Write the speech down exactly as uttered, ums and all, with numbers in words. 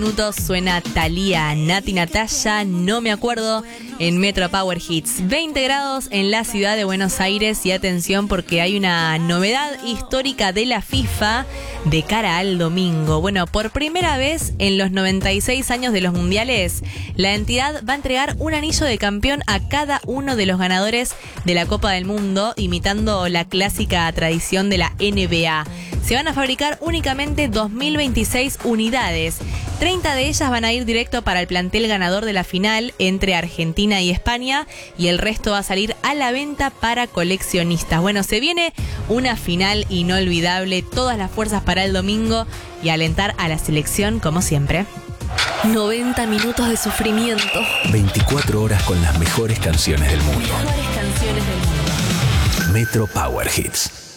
Minutos suena Thalía, Nati Natalia, no me acuerdo, en Metro Power Hits. veinte grados en la ciudad de Buenos Aires y atención porque hay una novedad histórica de la FIFA de cara al domingo. Bueno, por primera vez en los noventa y seis años de los mundiales, la entidad va a entregar un anillo de campeón a cada uno de los ganadores de la Copa del Mundo, imitando la clásica tradición de la N B A. Se van a fabricar únicamente dos mil veintiséis unidades. treinta de ellas van a ir directo para el plantel ganador de la final entre Argentina y España y el resto va a salir a la venta para coleccionistas. Bueno, se viene una final inolvidable, todas las fuerzas para el domingo y alentar a la selección como siempre. noventa minutos de sufrimiento. veinticuatro horas con las mejores canciones del mundo. Mejores canciones del mundo. Metro Power Hits.